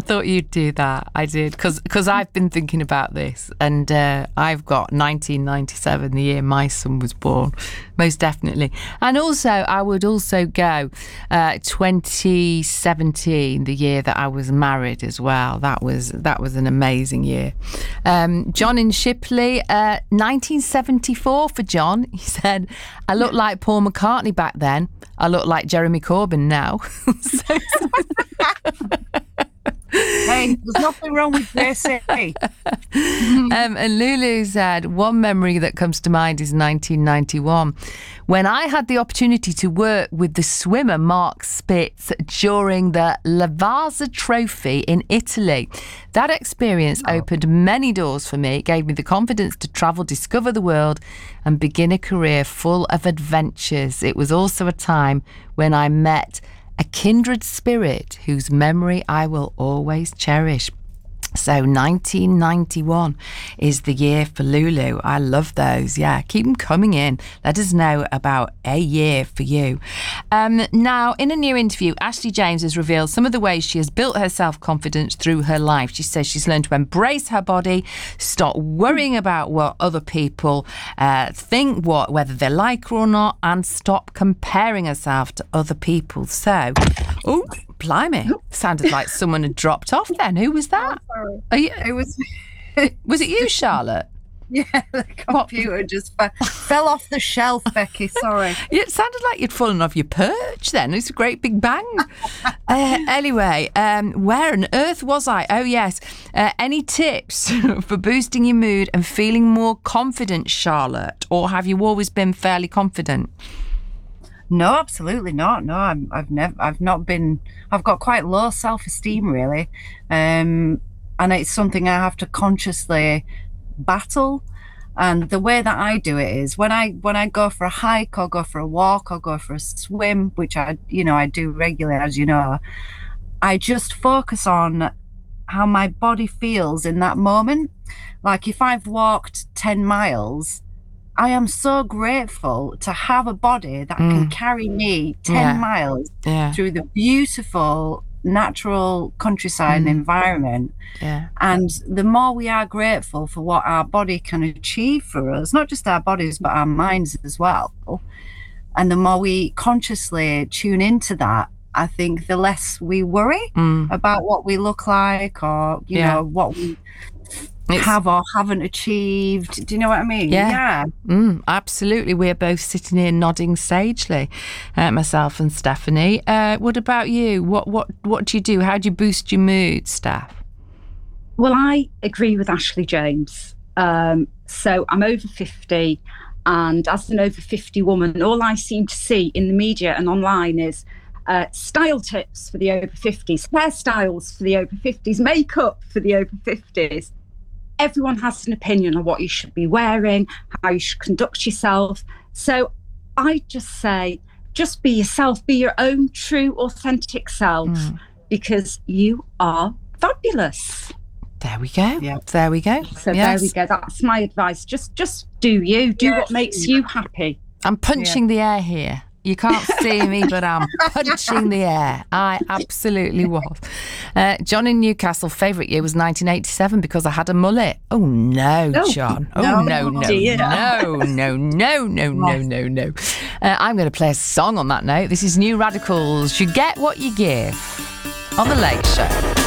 thought you'd do that. I did, because I've been thinking about this, and I've got 1997, the year my son was born, most definitely. And also, I would also go 2017, the year that I was married as well. That was an amazing year. John in Shipley, 1974 for John. He said, I look like Paul McCartney back then. I look like Jeremy Corbyn now. Hey, there's nothing wrong with Gracie. And Lulu said, one memory that comes to mind is 1991, when I had the opportunity to work with the swimmer Mark Spitz during the Lavazza Trophy in Italy. That experience opened many doors for me. It gave me the confidence to travel, discover the world, and begin a career full of adventures. It was also a time when I met a kindred spirit whose memory I will always cherish. So 1991 is the year for Lulu. I love those. Yeah, keep them coming in. Let us know about a year for you. Now, in a new interview, Ashley James has revealed some of the ways she has built her self-confidence through her life. She says she's learned to embrace her body, stop worrying about what other people think, whether they like her or not, and stop comparing herself to other people. So, oh, blimey, sounded like someone had dropped off then. Who was that? Sorry. It was. Was it you, Charlotte? Yeah, the computer just fell off the shelf, Becky. Sorry. It sounded like you'd fallen off your perch then. It's a great big bang. Anyway, where on earth was I? Oh, yes. Any tips for boosting your mood and feeling more confident, Charlotte? Or have you always been fairly confident? No, absolutely not. No, I've not been. I've got quite low self-esteem, really, and it's something I have to consciously battle. And the way that I do it is when I go for a hike or go for a walk or go for a swim, which I do regularly, as you know, I just focus on how my body feels in that moment. Like if I've walked 10 miles, I am so grateful to have a body that can carry me 10 miles through the beautiful natural countryside and environment. Yeah. And the more we are grateful for what our body can achieve for us, not just our bodies, but our minds as well, and the more we consciously tune into that, I think the less we worry about what we look like or, you know, what we have or haven't achieved. Do you know what I mean? Yeah. Absolutely. We're both sitting here nodding sagely, myself and Stephanie. What about you? What do you do? How do you boost your mood, Steph? Well, I agree with Ashley James. So I'm over 50, and as an over 50 woman, all I seem to see in the media and online is style tips for the over 50s, hairstyles for the over 50s, makeup for the over 50s. Everyone has an opinion on what you should be wearing, how you should conduct yourself. So I just say, just be yourself, be your own true, authentic self, because you are fabulous. There we go. Yeah. There we go. So there we go. That's my advice. Just do you. Do what makes you happy. I'm punching the air here. You can't see me, but I'm punching the air. I absolutely was. John in Newcastle, favourite year was 1987 because I had a mullet. Oh, no, John. Oh, no. I'm going to play a song on that note. This is New Radicals. You get what you give on The Late Show.